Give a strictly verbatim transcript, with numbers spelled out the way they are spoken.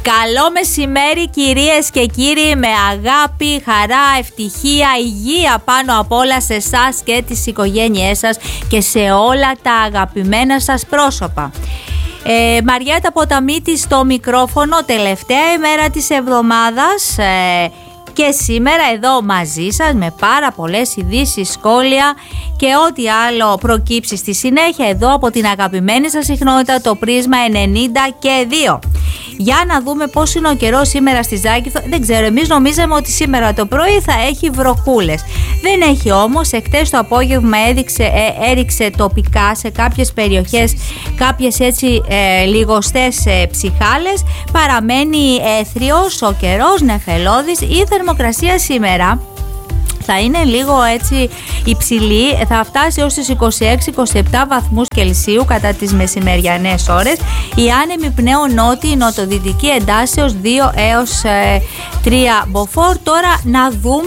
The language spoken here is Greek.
Καλό μεσημέρι κυρίες και κύριοι, με αγάπη, χαρά, ευτυχία, υγεία πάνω απ' όλα σε εσάς και τις οικογένειές σας και σε όλα τα αγαπημένα σας πρόσωπα. Ε, Μαριέτα Ποταμίτη στο μικρόφωνο, τελευταία ημέρα της εβδομάδας ε, και σήμερα εδώ μαζί σας με πάρα πολλές ειδήσεις, σχόλια και ό,τι άλλο προκύψει στη συνέχεια εδώ από την αγαπημένη σας συχνότητα, το Πρίσμα ενενήντα και δύο. Για να δούμε πώς είναι ο καιρός σήμερα στη Ζάκυνθο. Δεν ξέρω, εμείς νομίζαμε ότι σήμερα το πρωί θα έχει βροχούλες. Δεν έχει όμως. Εχθές το απόγευμα έδειξε, ε, έριξε τοπικά σε κάποιες περιοχές κάποιες έτσι ε, λιγοστές ε, ψυχάλες. Παραμένει έθριος ο καιρός, νεφελώδης. Η θερμοκρασία σήμερα θα είναι λίγο έτσι υψηλή, θα φτάσει ως τις είκοσι έξι είκοσι επτά βαθμούς Κελσίου κατά τις μεσημεριανές ώρες. Η άνεμη πνέων νότιη νοτοδυτική εντάσεως δύο έως τρία μποφόρ. Τώρα να δούμε